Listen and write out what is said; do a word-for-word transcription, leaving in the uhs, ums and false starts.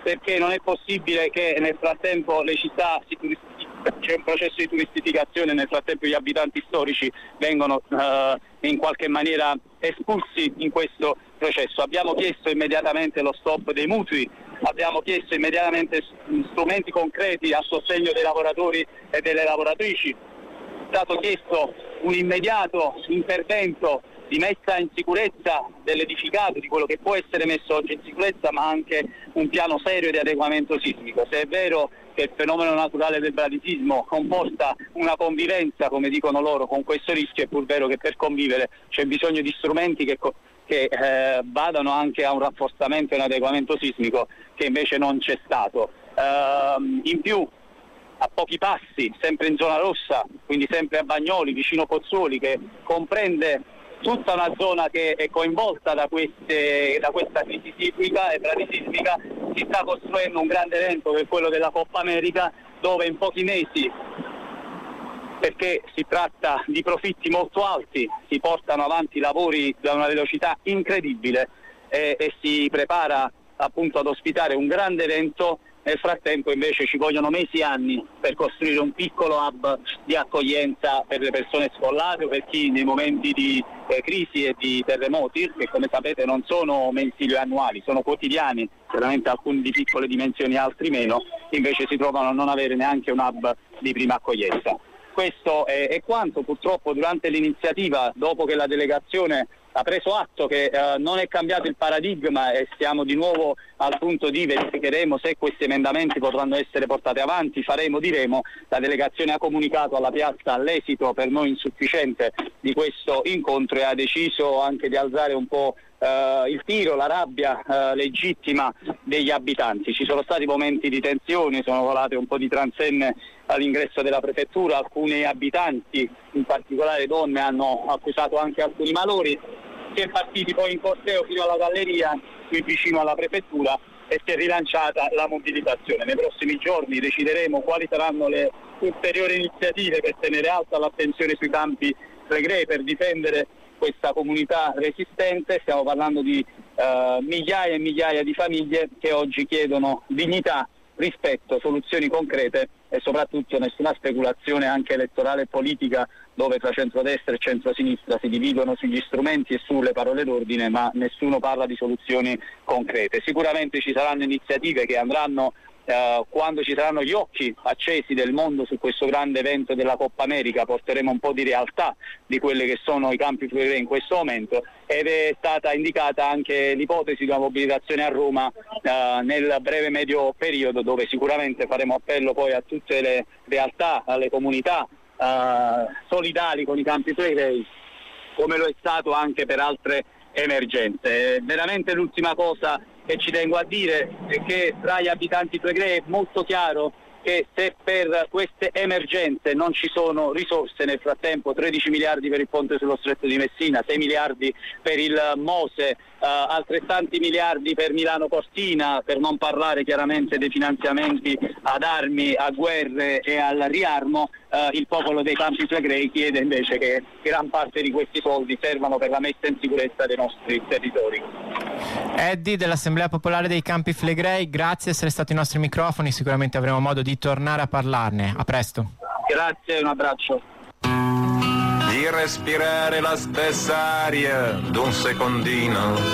perché non è possibile che nel frattempo le città si turistificano, c'è un processo di turistificazione, nel frattempo gli abitanti storici vengono uh, in qualche maniera espulsi in questo processo. Abbiamo chiesto immediatamente lo stop dei mutui, abbiamo chiesto immediatamente strumenti concreti a sostegno dei lavoratori e delle lavoratrici, è stato chiesto un immediato intervento di messa in sicurezza dell'edificato, di quello che può essere messo oggi in sicurezza, ma anche un piano serio di adeguamento sismico. Se è vero che il fenomeno naturale del bradisismo comporta una convivenza, come dicono loro, con questo rischio, è pur vero che per convivere c'è bisogno di strumenti che, che eh, vadano anche a un rafforzamento e un adeguamento sismico, che invece non c'è stato. Uh, in più, a pochi passi, sempre in zona rossa, quindi sempre a Bagnoli, vicino Pozzuoli, che comprende tutta una zona che è coinvolta da, queste, da questa crisi sismica e bradisismica, si sta costruendo un grande evento che è quello della Coppa America, dove in pochi mesi, perché si tratta di profitti molto alti, si portano avanti i lavori da una velocità incredibile e, e si prepara appunto ad ospitare un grande evento. Nel frattempo invece ci vogliono mesi e anni per costruire un piccolo hub di accoglienza per le persone sfollate o per chi nei momenti di eh, crisi e di terremoti, che come sapete non sono mensili o annuali, sono quotidiani, veramente alcuni di piccole dimensioni, altri meno, invece si trovano a non avere neanche un hub di prima accoglienza. Questo è, è quanto. Purtroppo durante l'iniziativa, dopo che la delegazione ha preso atto che eh, non è cambiato il paradigma e siamo di nuovo al punto di verificheremo se questi emendamenti potranno essere portati avanti, faremo, diremo, la delegazione ha comunicato alla piazza l'esito per noi insufficiente di questo incontro e ha deciso anche di alzare un po' Uh, il tiro, la rabbia uh, legittima degli abitanti. Ci sono stati momenti di tensione, sono volate un po' di transenne all'ingresso della prefettura, alcuni abitanti, in particolare donne, hanno accusato anche alcuni malori. Si è partiti poi in corteo fino alla galleria qui vicino alla prefettura e si è rilanciata la mobilitazione. Nei prossimi giorni decideremo quali saranno le ulteriori iniziative per tenere alta l'attenzione sui Campi Flegrei, per difendere questa comunità resistente. Stiamo parlando di uh, migliaia e migliaia di famiglie che oggi chiedono dignità, rispetto, soluzioni concrete e soprattutto nessuna speculazione anche elettorale e politica, dove tra centrodestra e centrosinistra si dividono sugli strumenti e sulle parole d'ordine, ma nessuno parla di soluzioni concrete. Sicuramente ci saranno iniziative che andranno Uh, quando ci saranno gli occhi accesi del mondo su questo grande evento della Coppa America, porteremo un po' di realtà di quelli che sono i Campi Flegrei in questo momento, ed è stata indicata anche l'ipotesi di una mobilitazione a Roma uh, nel breve medio periodo, dove sicuramente faremo appello poi a tutte le realtà, alle comunità uh, solidali con i Campi Flegrei, come lo è stato anche per altre emergenze. Veramente l'ultima cosa che ci tengo a dire è che tra gli abitanti Flegrei è molto chiaro che se per queste emergenze non ci sono risorse, nel frattempo tredici miliardi per il ponte sullo Stretto di Messina, sei miliardi per il Mose, Uh, altrettanti miliardi per Milano Cortina, per non parlare chiaramente dei finanziamenti ad armi, a guerre e al riarmo, uh, il popolo dei Campi Flegrei chiede invece che gran parte di questi soldi servano per la messa in sicurezza dei nostri territori. Eddie dell'Assemblea Popolare dei Campi Flegrei, grazie di essere stato ai nostri microfoni, sicuramente avremo modo di tornare a parlarne. A presto. Grazie, un abbraccio. Di respirare la stessa aria d'un secondino